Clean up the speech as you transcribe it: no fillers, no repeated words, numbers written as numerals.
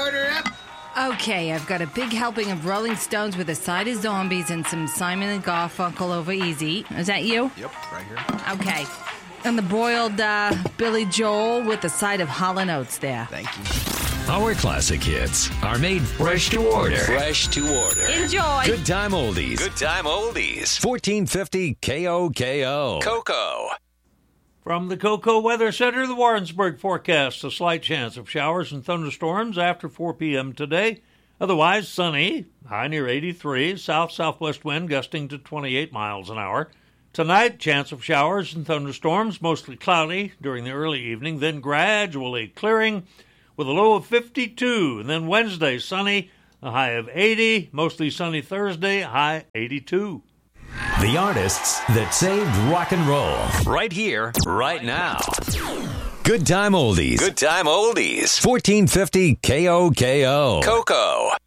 Order up. Okay, I've got a big helping of Rolling Stones with a side of zombies and some Simon and Garfunkel over easy. Is that you? Yep, right here. Okay. And the boiled Billy Joel with a side of Hall & Oates there. Thank you. Our classic hits are made fresh to order. Fresh to order. Enjoy. Good time oldies. Good time oldies. 1450 KOKO. Coco. From the Coco Weather Center, the Warrensburg forecast, a slight chance of showers and thunderstorms after 4 p.m. today. Otherwise, sunny, high near 83, south-southwest wind gusting to 28 miles an hour. Tonight, chance of showers and thunderstorms, mostly cloudy during the early evening, then gradually clearing with a low of 52. And then Wednesday, sunny, a high of 80, mostly sunny Thursday, high 82. The artists that saved rock and roll. Right here, right now. Good time oldies. Good time oldies. 1450 KOKO. Coco.